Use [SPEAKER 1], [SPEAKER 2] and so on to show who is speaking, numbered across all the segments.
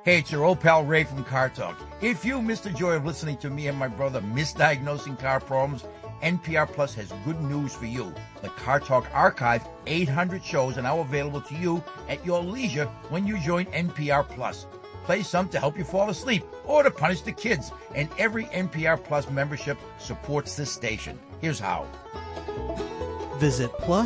[SPEAKER 1] Hey, it's your old pal Ray from Car Talk. If you missed the joy of listening to me and my brother misdiagnosing car problems, NPR Plus has good news for you. The Car Talk Archive, 800 shows are now available to you at your leisure when you join NPR Plus. Play some to help you fall asleep or to punish the kids. And every NPR Plus membership supports this station. Here's how.
[SPEAKER 2] Visit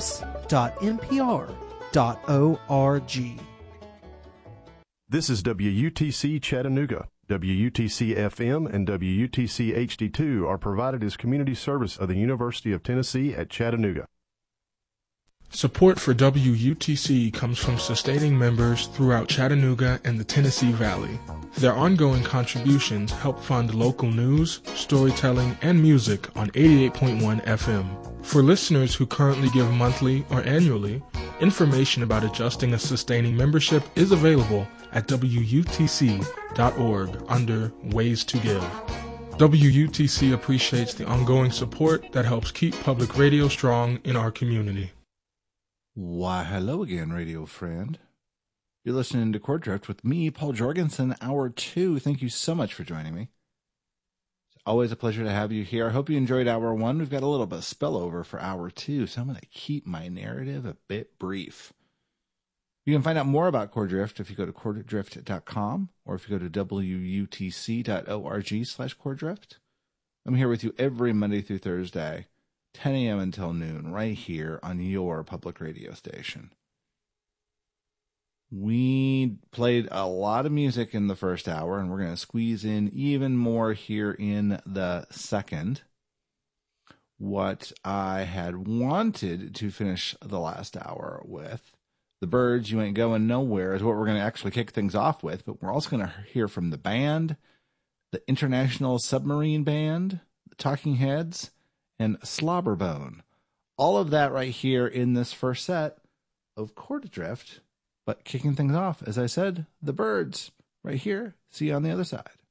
[SPEAKER 2] plus.npr.org.
[SPEAKER 3] This is WUTC Chattanooga. WUTC FM and WUTC HD2 are provided as community service of the University of Tennessee at Chattanooga.
[SPEAKER 4] Support for WUTC comes from sustaining members throughout Chattanooga and the Tennessee Valley. Their ongoing contributions help fund local news, storytelling, and music on 88.1 FM. For listeners who currently give monthly or annually, information about adjusting a sustaining membership is available at WUTC.org under Ways to Give. WUTC appreciates the ongoing support that helps keep public radio strong in our community.
[SPEAKER 5] Why, hello again, radio friend. You're listening to Chord Drift with me, Paul Jorgensen, Hour 2. Thank you so much for joining me. It's always a pleasure to have you here. I hope you enjoyed Hour 1. We've got a little bit of spillover for Hour 2, so I'm going to keep my narrative a bit brief. You can find out more about Chord Drift if you go to chorddrift.com or if you go to wutc.org/chorddrift. I'm here with you every Monday through Thursday, 10 a.m. until noon, right here on your public radio station. We played a lot of music in the first hour, and we're going to squeeze in even more here in the second. What I had wanted to finish the last hour with, The Byrds, You Ain't Going Nowhere, is what we're going to actually kick things off with, but we're also going to hear from the band, the International Submarine Band, the Talking Heads, and Slobberbone. All of that right here in this first set of Chord Drift. But kicking things off, as I said, the Byrds right here. See you on the other side.